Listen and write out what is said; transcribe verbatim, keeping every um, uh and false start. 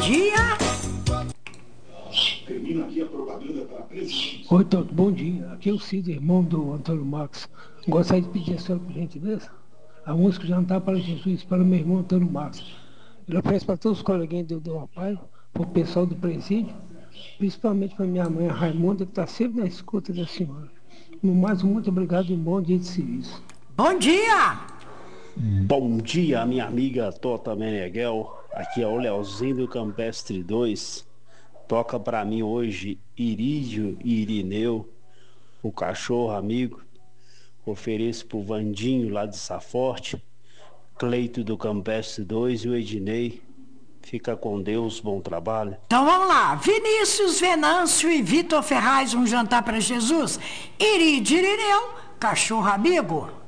dia. Termina aqui a propaganda para presidente. Oi, Toto, bom dia. Aqui é o Cid, irmão do Antônio Marcos. Gostaria de pedir a senhora, por gentileza, a música Jantar para Jesus, para o meu irmão Antônio Marcos. Ele oferece para todos os coleguinhas do, do Apaio, para o pessoal do presídio, principalmente para minha mãe, a Raimunda, que está sempre na escuta da senhora. No mais, muito obrigado e um bom dia de serviço. Bom dia! Bom dia, minha amiga Tota Meneghel. Aqui é o Leozinho do Campestre dois. Toca pra mim hoje Irídio e Irineu, o cachorro amigo. Ofereço pro Vandinho lá de Saforte, Cleito do Campestre dois e o Ednei. Fica com Deus, bom trabalho. Então vamos lá, Vinícius, Venâncio e Vitor Ferraz, um jantar para Jesus. Irídio, Irineu, cachorro amigo.